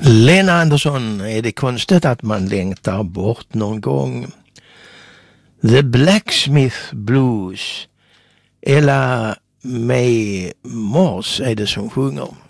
Lena Andersson, är det konstigt att man längtar bort någon gång? The Blacksmith Blues, eller med Mars är det som sjunger.